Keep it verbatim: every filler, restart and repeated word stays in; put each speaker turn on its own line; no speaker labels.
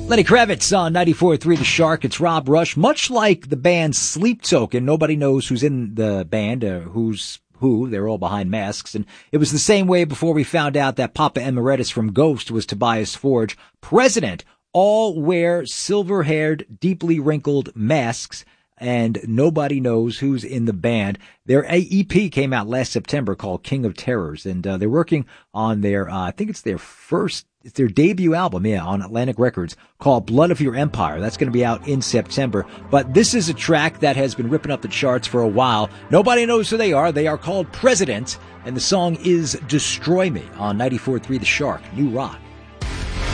Lenny Kravitz on ninety-four point three The Shark. It's Rob Rush. Much like the band Sleep Token, nobody knows who's in the band, uh, who's who. They're all behind masks. And it was the same way before we found out that Papa Emeritus from Ghost was Tobias Forge. President. All wear silver-haired, deeply wrinkled masks, and nobody knows who's in the band. Their E P came out last September called King of Terrors, and uh, they're working on their, uh, I think it's their first, it's their debut album, yeah, on Atlantic Records called Blood of Your Empire. That's going to be out in September. But this is a track that has been ripping up the charts for a while. Nobody knows who they are. They are called President, and the song is Destroy Me on ninety-four point three The Shark, New Rock.